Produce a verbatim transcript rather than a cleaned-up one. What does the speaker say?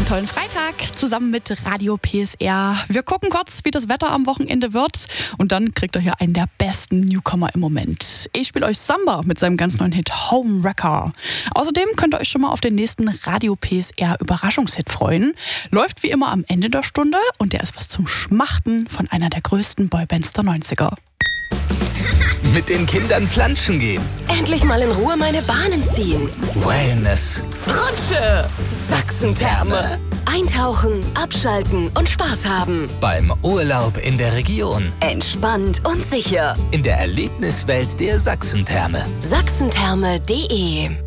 einen tollen Freitag zusammen mit Radio P S R. Wir gucken kurz, wie das Wetter am Wochenende wird und dann kriegt ihr hier einen der besten Newcomer im Moment. Ich spiele euch Samba mit seinem ganz neuen Hit Home Wrecker. Außerdem könnt ihr euch schon mal auf den nächsten Radio P S R Überraschungshit freuen. Läuft wie immer am Ende der Stunde und der ist was zum Schmachten von einer der größten Boybands der neunziger. Mit den Kindern planschen gehen. Endlich mal in Ruhe meine Bahnen ziehen. Wellness. Rutsche. Sachsentherme. Eintauchen, abschalten und Spaß haben. Beim Urlaub in der Region. Entspannt und sicher. In der Erlebniswelt der Sachsentherme. Sachsentherme punkt de